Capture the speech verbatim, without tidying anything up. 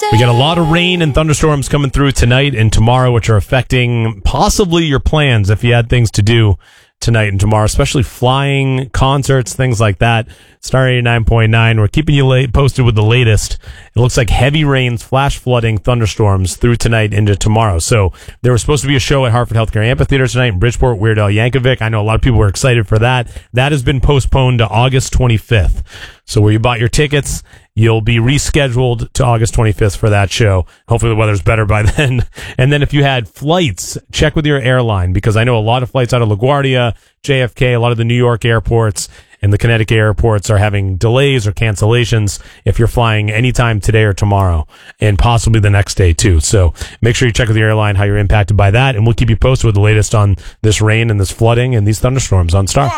We got a lot of rain and thunderstorms coming through tonight and tomorrow, which are affecting possibly your plans if you had things to do tonight and tomorrow, especially flying, concerts, things like that. Star eighty-nine point nine. We're keeping you late, posted with the latest. It looks like heavy rains, flash flooding, thunderstorms through tonight into tomorrow. So there was supposed to be a show at Hartford Healthcare Amphitheater tonight in Bridgeport, Weird Al Yankovic. I know a lot of people were excited for that. That has been postponed to August twenty-fifth. So where you bought your tickets, you'll be rescheduled to August twenty-fifth for that show. Hopefully the weather's better by then. And then if you had flights, check with your airline, because I know a lot of flights out of LaGuardia, J F K, a lot of the New York airports and the Connecticut airports are having delays or cancellations if you're flying anytime today or tomorrow, and possibly the next day too. So make sure you check with your airline how you're impacted by that, and we'll keep you posted with the latest on this rain and this flooding and these thunderstorms on Star.